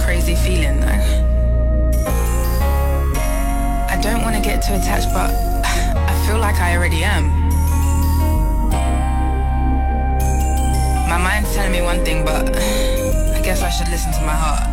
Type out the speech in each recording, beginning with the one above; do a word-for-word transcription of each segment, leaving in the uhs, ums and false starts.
crazy feeling though. I don't want to get too attached, but I feel like I already am. My mind's telling me one thing, but I guess I should listen to my heart.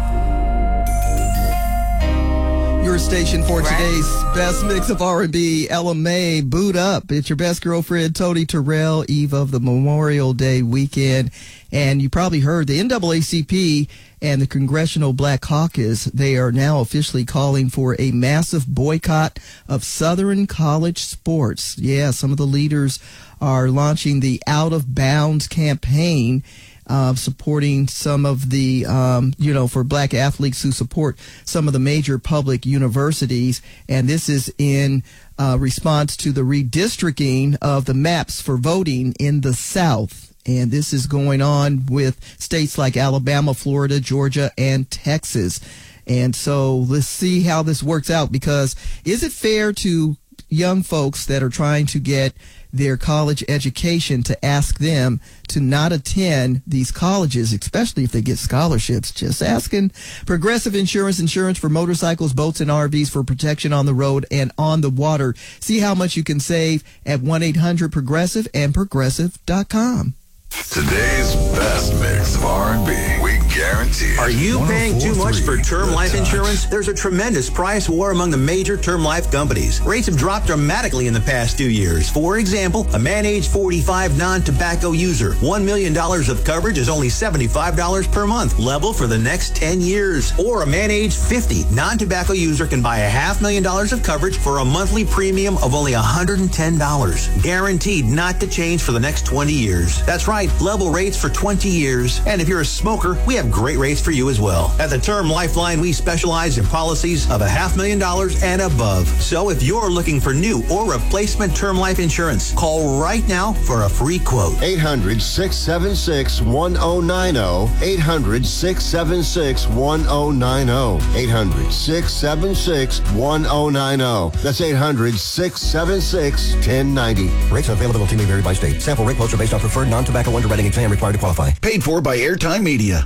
Your station for Right. today's best mix of R and B, Ella Mai, Boot Up. It's your best girlfriend, Tony Terrell, eve of the Memorial Day weekend. And you probably heard the N double A C P and the Congressional Black Caucus, they are now officially calling for a massive boycott of Southern college sports. Yeah, some of the leaders are launching the Out of Bounds campaign, Uh, supporting some of the, um, you know, for black athletes who support some of the major public universities. And this is in uh, response to the redistricting of the maps for voting in the South. And this is going on with states like Alabama, Florida, Georgia, and Texas. And so let's see how this works out, because is it fair to young folks that are trying to get their college education to ask them to not attend these colleges, especially if they get scholarships? Just asking. Progressive Insurance, insurance for motorcycles, boats, and R Vs for protection on the road and on the water. See how much you can save at one eight hundred progressive and progressive dot com. Today's best mix of R and B. We guarantee it. Are you paying too much for term The life Touch. insurance? There's a tremendous price war among the major term life companies. Rates have dropped dramatically in the past two years. For example, a man age forty-five non-tobacco user, one million dollars of coverage is only seventy-five dollars per month, level for the next ten years. Or a man age fifty non-tobacco user can buy a half million dollars of coverage for a monthly premium of only one hundred ten dollars. Guaranteed not to change for the next twenty years. That's right, level rates for twenty years. And if you're a smoker, we have great rates for you as well. At the Term Lifeline, we specialize in policies of a half million dollars and above. So if you're looking for new or replacement term life insurance, call right now for a free quote. eight hundred, six seven six, one oh nine oh. eight hundred, six seven six, one oh nine oh. eight hundred, six seven six, one oh nine oh. That's eight hundred, six seven six, one oh nine oh. Rates and availability may vary by state. Sample rate quotes are based on preferred non-tobacco underwriting exam required to qualify. Paid for by Airtime Media.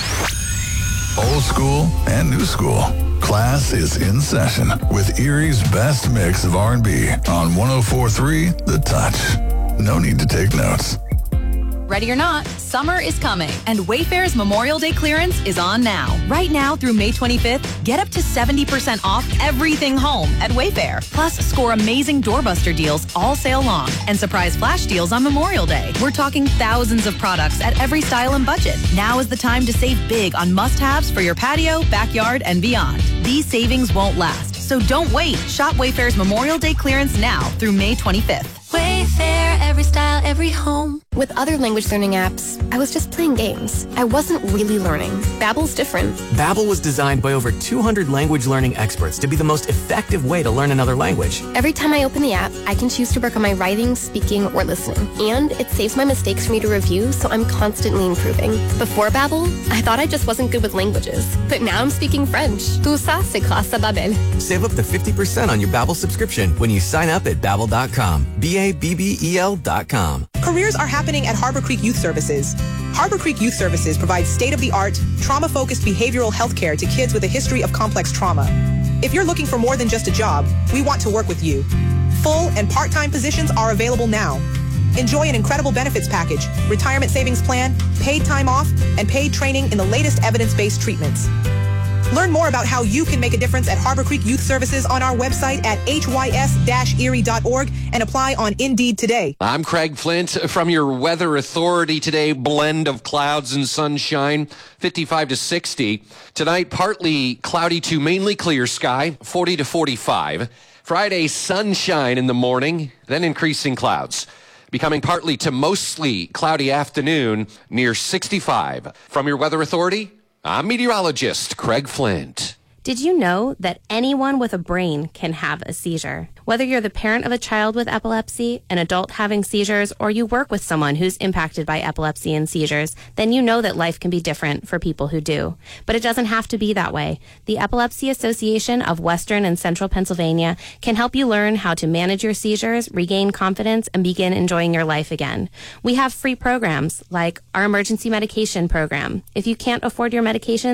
Old school and new school. Class is in session with Erie's best mix of R and B on one oh four point three The Touch. No need to take notes. Ready or not, summer is coming, and Wayfair's Memorial Day clearance is on now. Right now through May twenty-fifth, get up to seventy percent off everything home at Wayfair. Plus, score amazing doorbuster deals all sale long and surprise flash deals on Memorial Day. We're talking thousands of products at every style and budget. Now is the time to save big on must-haves for your patio, backyard, and beyond. These savings won't last, so don't wait. Shop Wayfair's Memorial Day clearance now through May twenty-fifth. Wayfair, every style, every home. With other language learning apps, I was just playing games. I wasn't really learning. Babbel's different. Babbel was designed by over two hundred language learning experts to be the most effective way to learn another language. Every time I open the app, I can choose to work on my writing, speaking, or listening. And it saves my mistakes for me to review, so I'm constantly improving. Before Babbel, I thought I just wasn't good with languages. But now I'm speaking French. Tout ça, c'est grâce à Babbel. Save up to fifty percent on your Babbel subscription when you sign up at babbel dot com. B A B B E L dot com. Careers are happening at Harbor Creek Youth Services. Harbor Creek Youth Services provides state-of-the-art, trauma-focused behavioral health care to kids with a history of complex trauma. If you're looking for more than just a job, we want to work with you. Full and part-time positions are available now. Enjoy an incredible benefits package, retirement savings plan, paid time off, and paid training in the latest evidence-based treatments. Learn more about how you can make a difference at Harbor Creek Youth Services on our website at h y s dash erie dot org and apply on Indeed today. I'm Craig Flint from your Weather Authority today. Blend of clouds and sunshine, fifty-five to sixty. Tonight, partly cloudy to mainly clear sky, forty to forty-five. Friday, sunshine in the morning, then increasing clouds. Becoming partly to mostly cloudy afternoon near sixty-five. From your Weather Authority, I'm meteorologist Craig Flint. Did you know that anyone with a brain can have a seizure? Whether you're the parent of a child with epilepsy, an adult having seizures, or you work with someone who's impacted by epilepsy and seizures, then you know that life can be different for people who do. But it doesn't have to be that way. The Epilepsy Association of Western and Central Pennsylvania can help you learn how to manage your seizures, regain confidence, and begin enjoying your life again. We have free programs like our emergency medication program. If you can't afford your medication,